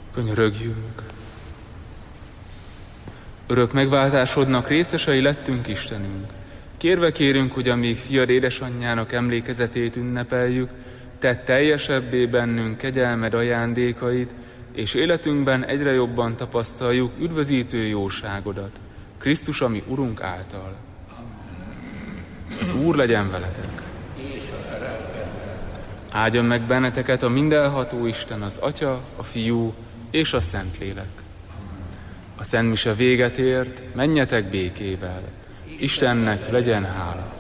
Könyörögjünk. Örök megváltásodnak részesei lettünk, Istenünk. Kérve kérünk, hogy amíg fiad édesanyjának emlékezetét ünnepeljük, tedd teljesebbé bennünk kegyelmed ajándékait, és életünkben egyre jobban tapasztaljuk üdvözítő jóságodat, Krisztus, ami Urunk által. Az Úr legyen veletek. Áldjon meg benneteket a mindenható Isten, az Atya, a Fiú és a Szentlélek. A szentmise véget ért, menjetek békével. Istennek legyen hála.